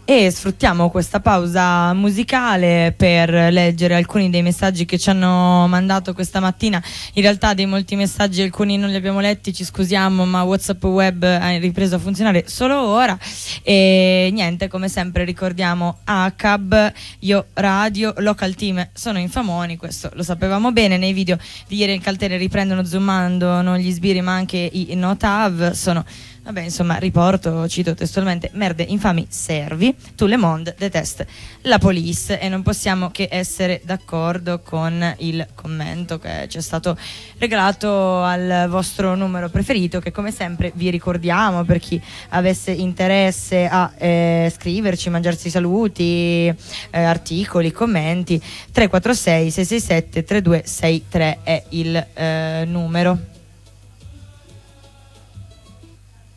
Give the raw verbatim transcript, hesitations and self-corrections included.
E sfruttiamo questa pausa musicale per leggere alcuni dei messaggi che ci hanno mandato questa mattina. In realtà dei molti messaggi alcuni non li abbiamo letti, ci scusiamo, ma WhatsApp Web ha ripreso a funzionare solo ora. E niente, come sempre ricordiamo A C A B, Io Radio, Local Team sono infamoni, questo lo sapevamo bene. Nei video di ieri in Caltere riprendono zoomando non gli sbirri ma anche i Notav, sono... Vabbè, insomma, riporto, cito testualmente: merde, infami, servi, tout le monde déteste la police. E non possiamo che essere d'accordo con il commento che ci è stato regalato al vostro numero preferito, che come sempre vi ricordiamo, per chi avesse interesse a eh, scriverci, mangiarsi saluti, eh, articoli, commenti. Tre quattro sei sei sei sette tre due sei tre è il eh, numero.